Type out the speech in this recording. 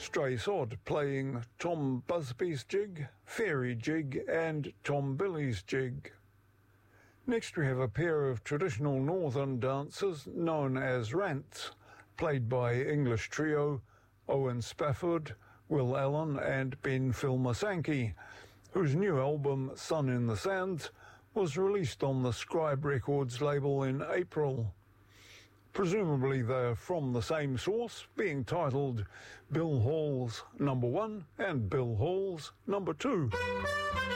Stray Sod playing Tom Busby's jig, Fairy Jig and Tom Billy's jig. Next we have a pair of traditional northern dancers known as Rants, played by English trio Owen Spafford, Will Allen and Ben Filmer-Sankey, whose new album Sun in the Sands was released on the Scribe Records label in April. Presumably they're from the same source, being titled Bill Hall's Number 1 and Bill Hall's Number 2.